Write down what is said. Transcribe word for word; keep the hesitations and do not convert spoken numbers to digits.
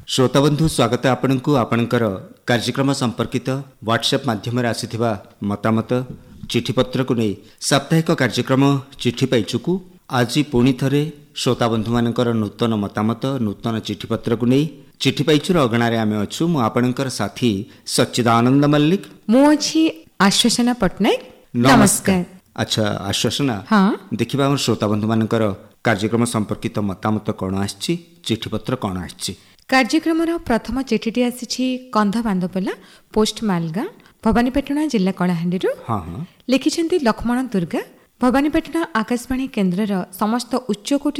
श्रोताबंधु स्वागत आपण को आपणकर कार्यक्रम संपर्कित व्हाट्सएप माध्यम आसीथिबा मतामत चिठीपत्र को नहीं साप्ताहिक कार्यक्रम चिठी पाइचुकु आज पुणी थरे श्रोताबंधु मानकर नूतन मतामत नूतन चिठीपत्र को नहीं चिठी पाइचुर अगणारे आमे अछु मु आपणकर साथी सच्चिदानंद मल्लिक मु अछि आश्वासना पटनायक। नमस्कार। अच्छा आश्वासना, हाँ देखिबा हमर श्रोताबंधु मानकर कार्यक्रम संपर्कित मतामत कोन आछि चिठीपत्र कोन आछि। कार्यक्रमर प्रथम चिठीटी आसी कंधबांधपला पोस्ट मालगा भवानीपाटना जिला कलाहांडी हाँ हाँ लिखिछन्ती लक्ष्मण दुर्गा भवानीपाटना आकाशवाणी केन्द्रर समस्त उच्चकोटि